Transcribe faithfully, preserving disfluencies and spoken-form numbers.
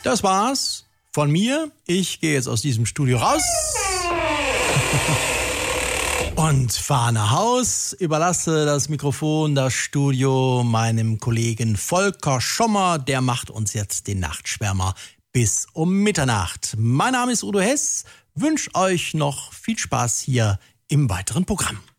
Das war's von mir. Ich gehe jetzt aus diesem Studio raus und fahre nach Haus, überlasse das Mikrofon, das Studio meinem Kollegen Volker Schommer. Der macht uns jetzt den Nachtschwärmer bis um Mitternacht. Mein Name ist Udo Hess, wünsche euch noch viel Spaß hier im weiteren Programm.